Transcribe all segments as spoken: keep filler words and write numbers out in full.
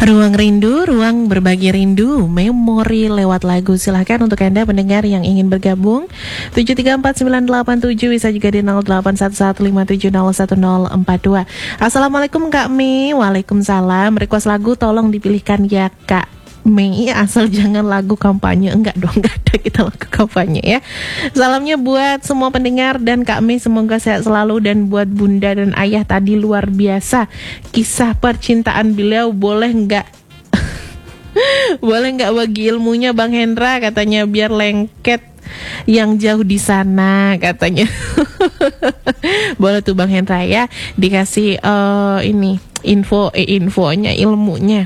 Ruang Rindu, ruang berbagi rindu, memori lewat lagu. Silahkan untuk Anda pendengar yang ingin bergabung tujuh tiga empat sembilan delapan tujuh, bisa juga di nol delapan satu satu lima tujuh nol satu nol empat dua. Assalamualaikum Kak Mi. Waalaikumsalam. Request lagu tolong dipilihkan ya Kak Mi, asal jangan lagu kampanye. Enggak dong, enggak ada kita lagu kampanye ya. Salamnya buat semua pendengar dan Kak Mi, semoga sehat selalu. Dan buat bunda dan ayah tadi, luar biasa kisah percintaan beliau. Boleh enggak boleh enggak bagi ilmunya Bang Hendra, katanya, biar lengket yang jauh di sana, katanya. Boleh tuh Bang Hendra ya, dikasih uh, ini info eh, infonya, ilmunya.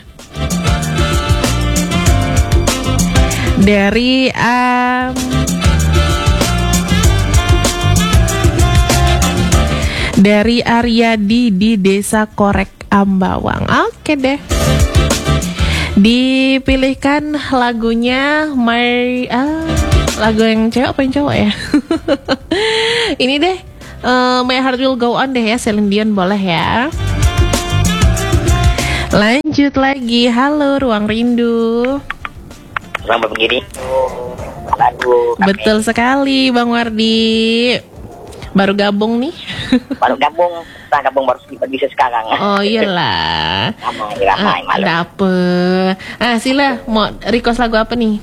Dari um, dari Aryadi di Desa Korek Ambawang. Oke deh. Dipilihkan lagunya My ah, lagu yang cewek apa yang cowok ya? Ini deh, uh, My Heart Will Go On deh ya, Celine Dion, boleh ya. Lanjut lagi. Halo Ruang Rindu. Selamat begini lagu. Betul sekali Bang Wardi. Baru gabung nih. Baru gabung, kita gabung baru bisa sekarang. Oh iyalah. Ramai, ramai, ah, dapet. Ah sila, mau request lagu apa nih?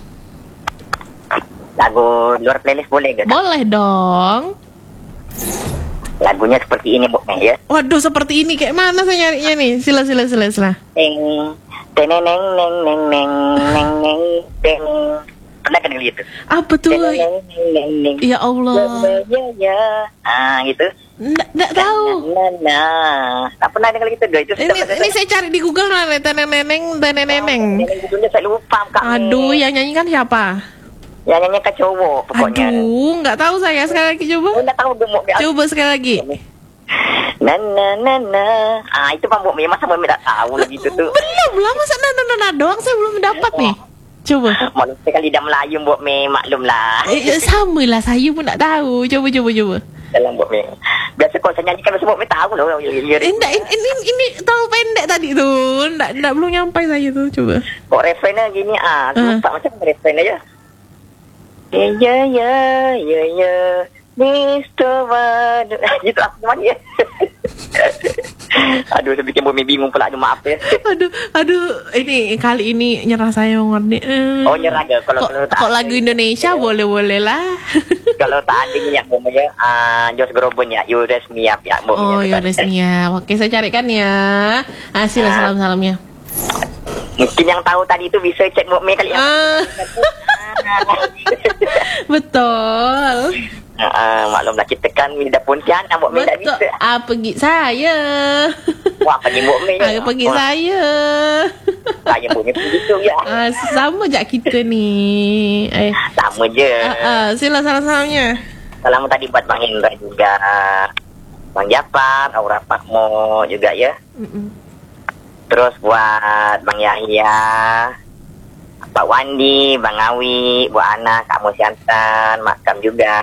Lagu luar playlist boleh gak? Boleh dong. Lagunya seperti ini Bu ya. Waduh, seperti ini kayak mana saya nyarinya nih? Sila sila sila sila. Teng teneng neng neng neng neng neng neng teng. Pernah kan gitu? Apa tuh? Neng neng neng. Ya Allah. Ya ya. Ah gitu. Nggak, nggak tahu. Nah, nah, tak pernah dengar gitu doi. Itu ini, ini saya cari di Google lah, teneng neneng teneng neneng. Judulnya saya lupa Kak. Aduh, yang nyanyi kan siapa? Yang nyanyi ke cowok pokoknya. Aduh, nggak tahu saya. Sekali lagi coba. Oh, nggak tahu gemuk. Coba sekali lagi. Na na na na. Ah itu Bang Buk, masa Bang tidak tahu lagi itu tuh. Belum lah, masa na na na na doang saya belum dapat nih. Coba. Maklum sekali lidah Melayu Buk Me, maklum lah. Eh, sama lah, saya pun tak tahu. Coba coba coba. Dalam Buk Me. Biasa kalau saya nyanyikan biasa Buk Me tahu loh. Ini ini ini, ini terlalu pendek tadi tuh. Nggak, nggak belum nyampai saya tuh, coba. Kok refrennya gini ah, lupa uh. macam refren aja. Ya ya ya ya ya. mister Wadu. Gitu aku mana ya. Aduh, saya bikin Bumi bingung pula. Aduh, maaf ya. Aduh, aduh, ini kali ini nyerah saya ngerti. Uh, oh, nyerah ke kalau kok, kok lagu Indonesia boleh-boleh lah. Kalau tak ada minyak Bumi ya, ah, Jos Grobon ya, You Raise Me Up ya. Bumi, oh, You Raise Me Up. Oke, saya carikan ya. Hasil ah, salam-salamnya. Mungkin yang tahu tadi itu bisa cek Bumi kali ya. Uh. Betul. Uh, maklumlah kita kan minda Pontianak Mbok minda bisa. Ah, pergi saya. Wah, pergi Mbok Mi. Ah, pergi oh. saya. Saya punya begitu ya. Ah, sama je kita ni. Eh, sama je. Ah, ah, sila salam-salamnya. Salam tadi buat Bang Indra juga. Bang Japar, Aura Pakmo juga ya. Mm-mm. Terus buat Bang Yahya, Pak Wandi, Bang Awi, buat anak, Kak Musyantan, Makam juga.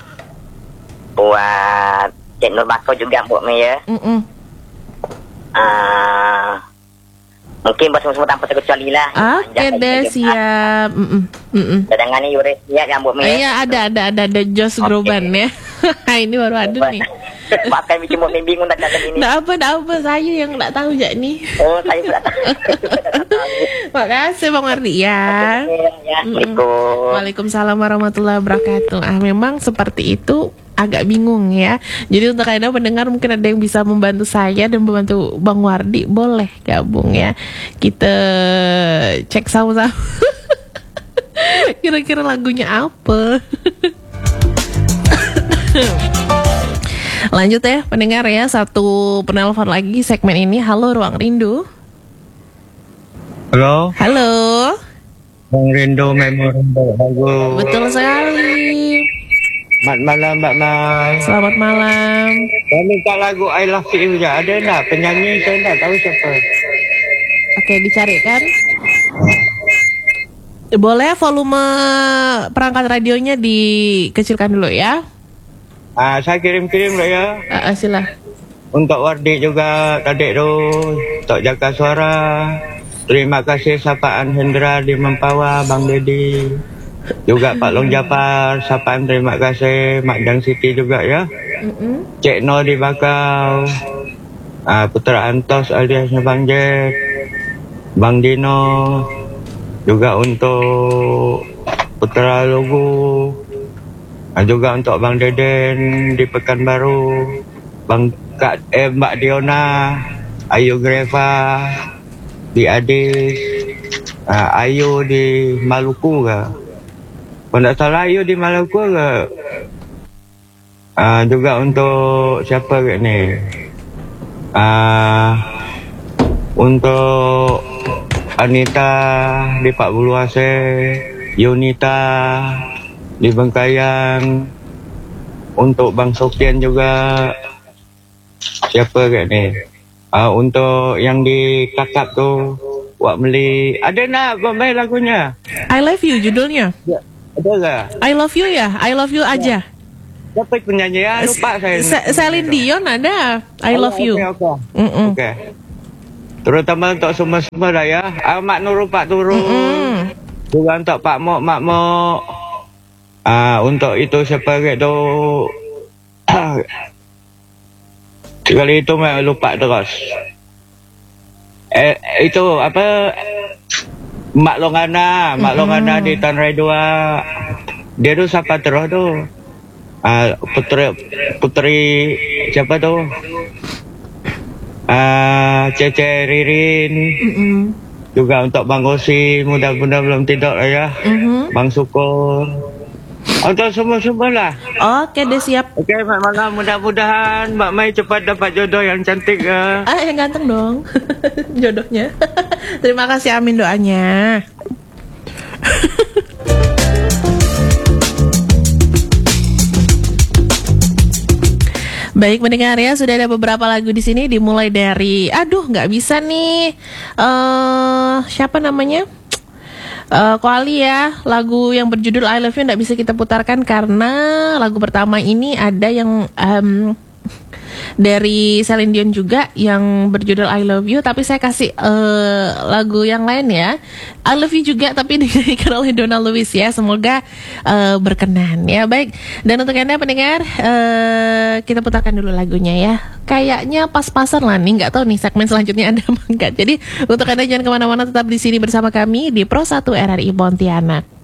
Buat Cik Nur Bako juga, Mbok Me ya. Mm-mm. Uh, mungkin buat semua tanpa terkecuali lah. Oke okay, deh, siap. Cadangannya Yures siap ya, Mbok Me ya. Iya, ada, ada, ada, ada Jos okay. Groban ya. Ini baru ada nih. Maafkan bikin Mbok Me bingung tak ada ini. Nggak apa, nggak apa, saya yang nggak tahu ya nih. Oh, saya tidak tahu. Makasih Bang Wardi ya. Ya, Assalamualaikum. Waalaikumsalam warahmatullahi wabarakatuh. Ah, memang seperti itu, agak bingung ya. Jadi untuk Anda pendengar mungkin ada yang bisa membantu saya dan membantu Bang Wardi, boleh gabung ya. Kita cek sama-sama. Kira-kira lagunya apa? Lanjut ya pendengar ya, satu penelpon lagi segmen ini. Halo Ruang Rindu. Halo. Halo. Ruang Rindu memorable lagu. Betul sekali. Selamat malam Mbak Mai. Selamat malam. Saya minta lagu I Love You je. Ada tak penyanyi? Saya tak tahu siapa. Oke, dicarikan. Boleh volume perangkat radionya dikecilkan dulu ya. Ah, saya kirim-kirim lah ya. Ah, sila. Untuk Wardi juga tadi tu, untuk jaga suara. terima kasih sapaan Hendra di Mempawah, Bang Dedi. Juga Pak Long Japar, sapaan terima kasih. Mak Jang Siti juga ya. Mm-mm. Cik No di Bakau. Uh, Putra Antos aliasnya Bang Jack. Bang Dino. Juga untuk Putra Lugu. Uh, juga untuk Bang Deden di Pekanbaru. Bang Kak, eh, Mbak Diona. Ayu Greva di Adis. Uh, Ayu di Maluku ke? Kalau tak salah Ayu di Maluku ke? Uh, juga untuk siapa ke ni? Uh, untuk Anita di Pak Buluase, Yunita di Bengkayang, untuk Bang Sofian juga. Siapa ke ni? Uh, untuk yang di Kakap tu, Wak Meli. Ada nak main lagunya? I Love You judulnya. Ya. Ada tak? I Love You ya? I Love You aja. Siapa penyanyi ya? Lupa saya. S- Celine Dion ada. I Love You. Okey, okey. Mm-mm. Okey. Terutama untuk semua-semua dah ya. Ah, Mak Nurul, Pak Turun. Mm-mm. Juga untuk Pak Mok, Mak Mok. Ah, untuk itu siapa ke tu? Sekali itu memang lupa terus. Eh, itu apa? Mak Longana, Mak mm-hmm. Longana di Tanrai dua. Dia tu siapa terus tu? Uh, putri putri siapa tu? Uh, Cece Ririn. Mm-hmm. Juga untuk Bang Osi, mudah-mudahan belum tidur lah ya. Mm-hmm. Bang Syukur. Untuk semua-semua lah. Oke deh, siap. Oke, Mak Mangga, mudah-mudahan Mbak Mai cepat dapat jodoh yang cantik ya. Ah, yang ganteng dong. Jodohnya. Terima kasih, amin doanya. Baik mendengar ya, sudah ada beberapa lagu di sini dimulai dari, aduh nggak bisa nih, uh, siapa namanya? Uh, Koali ya, lagu yang berjudul I Love You nggak bisa kita putarkan karena lagu pertama ini ada yang um, dari Celine Dion juga yang berjudul I Love You, tapi saya kasih uh, lagu yang lain ya, I Love You juga tapi dinyanyikan oleh Donna Lewis ya, semoga uh, berkenan ya. Baik, dan untuk Anda pendengar, uh, kita putarkan dulu lagunya ya, kayaknya pas-pasan lah nih, nggak tahu nih segmen selanjutnya ada apa enggak. Jadi untuk Anda jangan kemana-mana, tetap di sini bersama kami di Pro satu R R I Pontianak.